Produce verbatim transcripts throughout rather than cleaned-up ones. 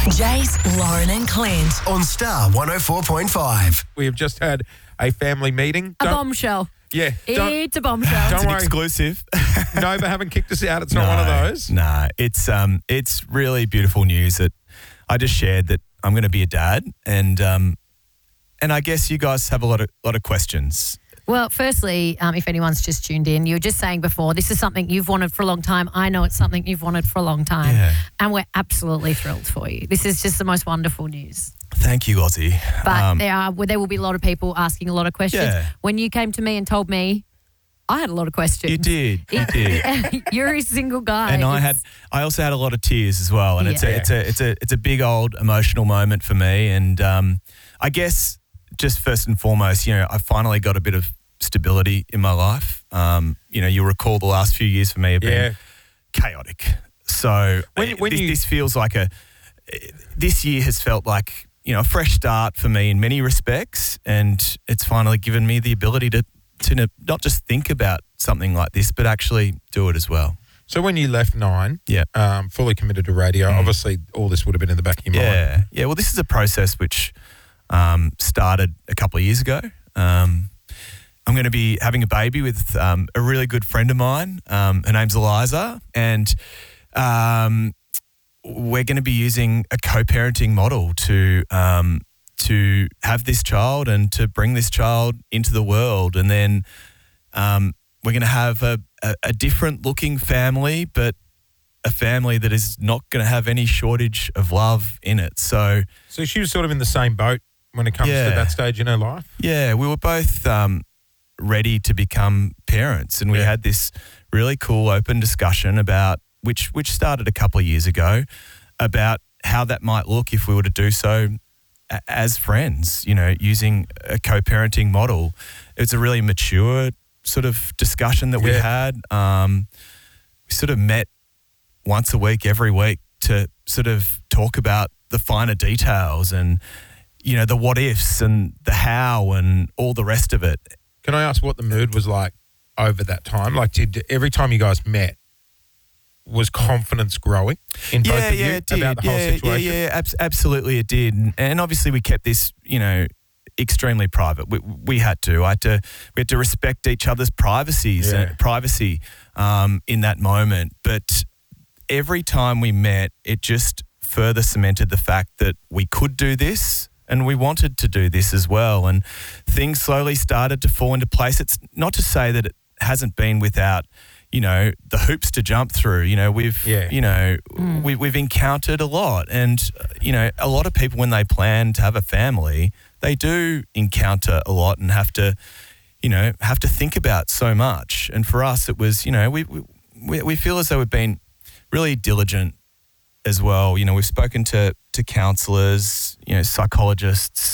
Jace, Lauren and Clint. On Star one oh four point five. We have just had a family meeting. A Don't- bombshell. Yeah. Don't, It's a bombshell. don't It's an worry. exclusive. Nova haven't kicked us out. It's not one of those. No, it's um, it's really beautiful news that I just shared that I'm going to be a dad, and um, and I guess you guys have a lot of lot of questions. Well, firstly, um, if anyone's just tuned in, you were just saying before, this is something you've wanted for a long time. I know it's something you've wanted for a long time. Yeah. And we're absolutely thrilled for you. This is just the most wonderful news. Thank you, Ozzy. But Um, there are well, there will be a lot of people asking a lot of questions. Yeah. When you came to me and told me, I had a lot of questions. you did, you did. You're a single guy. And I It's- had, I also had a lot of tears as well, and it's a, Yeah. it's a, it's a, it's a big old emotional moment for me. And um, I guess just first and foremost, you know, I finally got a bit of stability in my life. Um, you know, you'll recall the last few years for me have been Yeah. chaotic. So When- uh, when this, you- this feels like a, this year has felt like, you know, a fresh start for me in many respects, and it's finally given me the ability to, to not just think about something like this, but actually do it as well. So when you left Nine, Yeah. um, fully committed to radio, obviously all this would have been in the back of your mind. Yeah, yeah. Well, this is a process which um, started a couple of years ago. Um, I'm going to be having a baby with um, a really good friend of mine. Um, her name's Eliza, and um, we're going to be using a co-parenting model to um, to have this child and to bring this child into the world, and then um, we're going to have a, a, a different looking family, but a family that is not going to have any shortage of love in it. So, So she was sort of in the same boat when it comes Yeah. to that stage in her life. yeah, we were both um, ready to become parents, and we Yeah. had this really cool open discussion about which which started a couple of years ago about how that might look if we were to do so a- as friends, you know, using a co-parenting model. It's a really mature sort of discussion that we Yeah. had. Um, we sort of met once a week, every week, to sort of talk about the finer details and, you know, the what ifs and the how and all the rest of it. Can I ask what the mood was like over that time? Like, did every time you guys met, was confidence growing in both of you it did. about the whole yeah, situation? Yeah, yeah, abs- absolutely it did. And, and obviously we kept this, you know, extremely private. We, we had to. I had to. We had to respect each other's privacies, Yeah. uh, privacy um, in that moment. But every time we met, it just further cemented the fact that we could do this and we wanted to do this as well. And things slowly started to fall into place. It's not to say that it hasn't been without, you know, the hoops to jump through. You know, we've, Yeah. you know, we, we've encountered a lot. And, uh, you know, a lot of people, when they plan to have a family, they do encounter a lot and have to, you know, have to think about so much. And for us, it was, you know, we we, we feel as though we've been really diligent as well. You know, we've spoken to, to counsellors, you know, psychologists.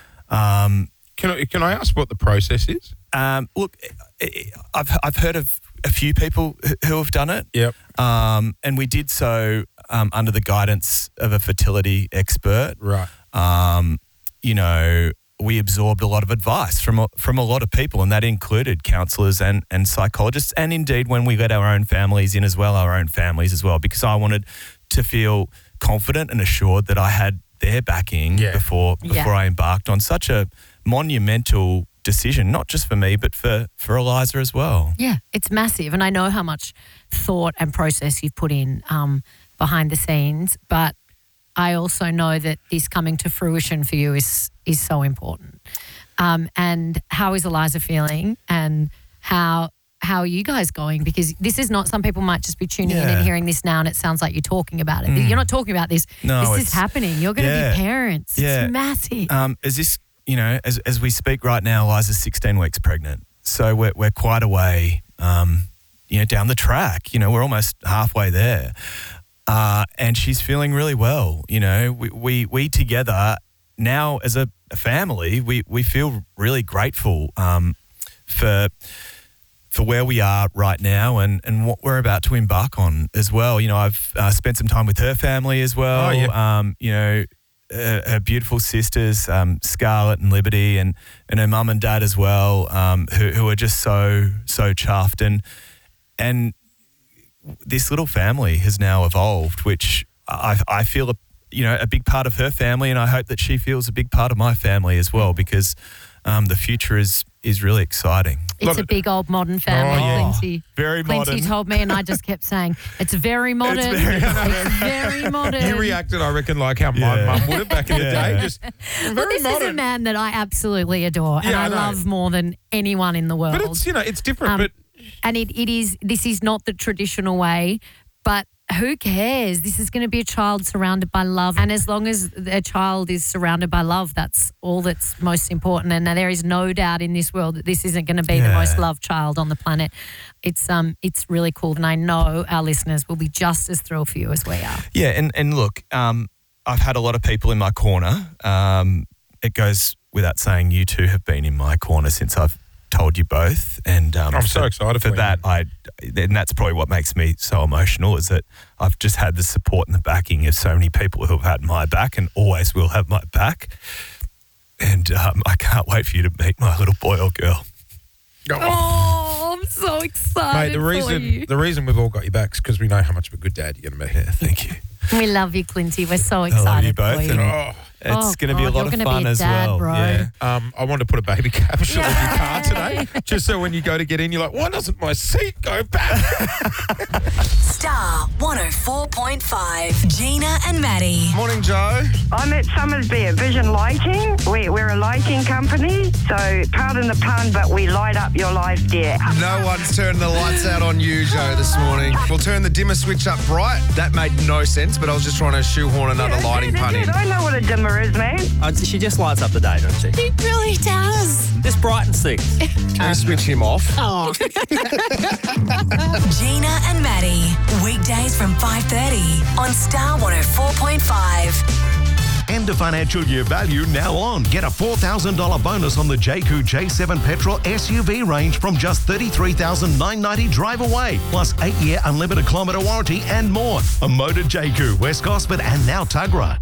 Um, Can I, can I ask what the process is? um, look, I- I- I've I've heard of a few people who- who have done it. Yep. Um, and we did so um, under the guidance of a fertility expert. Right. Um, you know, we absorbed a lot of advice from a, from a lot of people, and that included counsellors and, and psychologists, and indeed when we let our own families in as well, our own families as well, because I wanted to feel confident and assured that I had their backing Yeah. before Yeah. before I embarked on such a monumental decision, not just for me, but for, for Eliza as well. Yeah, it's massive. And I know how much thought and process you've put in um, behind the scenes, but I also know that this coming to fruition for you is is so important. Um, and how is Eliza feeling, and how how are you guys going? Because this is not, some people might just be tuning in Yeah. and hearing this now and it sounds like you're talking about it. You're not talking about this. No, this is it's- happening. You're going to yeah. be parents. Yeah. It's massive. Um, is this, you know, as as we speak right now, Eliza's sixteen weeks pregnant. So we're we're quite a way, um, you know, down the track. You know, we're almost halfway there. Uh, and she's feeling really well. You know, we, we, we together now as a, a family, we, we feel really grateful um, for for where we are right now and, and what we're about to embark on as well. You know, I've uh, spent some time with her family as well. Oh, yeah. Um, you know, uh, her beautiful sisters, um, Scarlett and Liberty, and, and her mum and dad as well, um, who, who are just so, so chuffed. And, and this little family has now evolved, which I, I feel you know, a big part of her family, and I hope that she feels a big part of my family as well, because um, the future is is really exciting. It's Love a it. big old modern family, Oh, yeah. Quincy. Very Quincy modern. told me, and I just kept saying, it's very modern. It's very It's very modern. You reacted, I reckon, like how my Yeah. mum would have back in the Yeah. day. Just very Well, this modern. is a man that I absolutely adore and Yeah, I I, know. love more than anyone in the world. But it's, you know, it's different. Um, but and it, it is, this is not the traditional way, but who cares? This is going to be a child surrounded by love. And as long as a child is surrounded by love, that's all that's most important. And there is no doubt in this world that this isn't going to be the Yeah. most loved child on the planet. It's um, it's really cool. And I know our listeners will be just as thrilled for you as we are. Yeah, and, and look, um, I've had a lot of people in my corner. Um, it goes without saying, you two have been in my corner since I've told you both. And um, I'm so for- excited for for you. that. I, and that's probably what makes me so emotional, is that I've just had the support and the backing of so many people who have had my back and always will have my back. And um, I can't wait for you to meet my little boy or girl. Oh, I'm so excited mate, the for reason you. the reason we've all got your backs because we know how much of a good dad you're going to be. Yeah, thank you. We love you, Quincy. We're so I excited love you both. for you. And Oh, it's Oh, going to be a God, lot you're of gonna fun be a as dad, well. bro. Yeah. um, I wanted to put a baby capsule in your car today, just so when you go to get in, you're like, why doesn't my seat go back? Star one oh four point five. Gina and Maddie. Morning, Joe. I'm at Summersby at Vision Lighting. We, we're a lighting company, so pardon the pun, but we light up your life, dear. No one's turned the lights out on you, Joe, this morning. We'll turn the dimmer switch up bright. That made no sense, but I was just trying to shoehorn another Yeah, lighting dude, pun in. dude, I know what a dimmer is, man. Uh, she just lights up the day, doesn't she? It really does. Just brightens things. Can you switch him off? Oh. Gina and Maddie. Weekdays from five thirty on Star one oh four point five. End of financial year value now on. Get a four thousand dollars bonus on the J Q J seven petrol S U V range from just thirty-three thousand nine hundred ninety drive away. Plus eight year unlimited kilometre warranty and more. A motor J Q, West Gosford and now Tuggerah.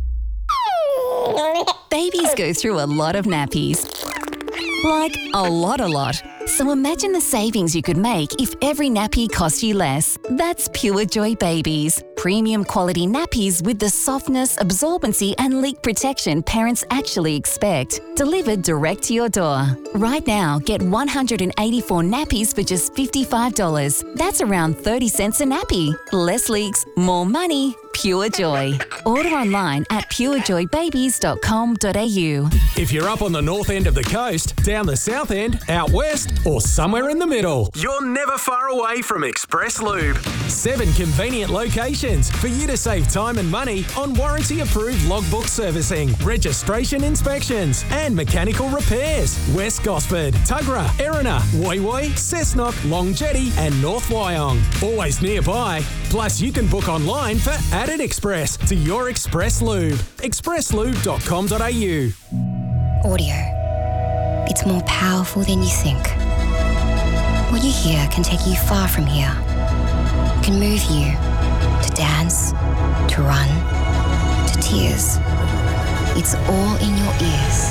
Babies go through a lot of nappies. Like a lot, a lot. So imagine the savings you could make if every nappy cost you less. That's Pure Joy Babies. Premium quality nappies with the softness, absorbency and leak protection parents actually expect. Delivered direct to your door. Right now, get one hundred eighty-four nappies for just fifty-five dollars. That's around thirty cents a nappy. Less leaks, more money. Pure Joy. Order online at pure joy babies dot com dot a u. If you're up on the north end of the coast, down the south end, out west, or somewhere in the middle, you're never far away from Express Lube. Seven convenient locations for you to save time and money on warranty-approved logbook servicing, registration inspections, and mechanical repairs. West Gosford, Tuggerah, Erina, Woy Woy, Cessnock, Long Jetty, and North Wyong. Always nearby. Plus, you can book online for Added Express to your Express Lube. express lube dot com dot a u. Audio. It's more powerful than you think. What you hear can take you far from here. Can move you to dance, to run, to tears. It's all in your ears.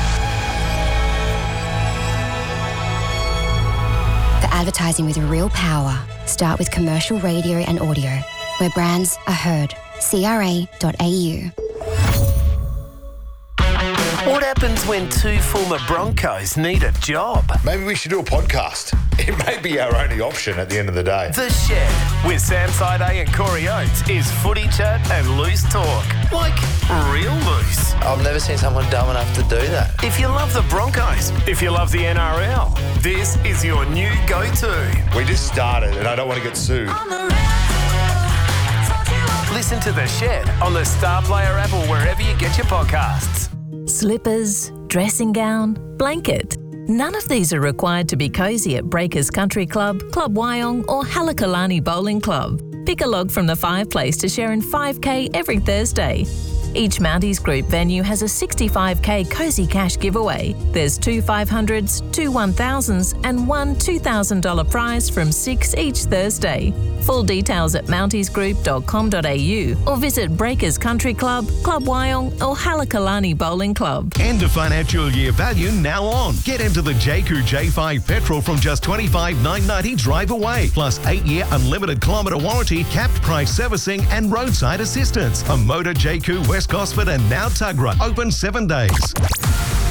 For advertising with real power, start with commercial radio and audio, where brands are heard. C R A dot A U. What happens when two former Broncos need a job? Maybe we should do a podcast. It may be our only option at the end of the day. The Shed with Sam Side and Corey Oates is footy chat and loose talk. Like real loose. I've never seen someone dumb enough to do that. If you love the Broncos, if you love the N R L, this is your new go-to. We just started and I don't want to get sued. Listen to The Shed on the Star Player app or wherever you get your podcasts. Slippers, dressing gown, blanket. None of these are required to be cosy at Breakers Country Club, Club Wyong or Halakalani Bowling Club. Pick a log from the fireplace to share in five K every Thursday. Each Mounties Group venue has a sixty-five K Cozy Cash giveaway. There's two five hundreds, two one thousands and one two thousand dollars prize from six each Thursday. Full details at mounties group dot com dot a u or visit Breakers Country Club, Club Wyong or Halakalani Bowling Club. End of financial year value now on. Get into the J Q J five petrol from just twenty-five thousand nine hundred ninety drive away. Plus eight year unlimited kilometre warranty, capped price servicing and roadside assistance. A motor J Q West Gosford and now Tuggerah. Open seven days.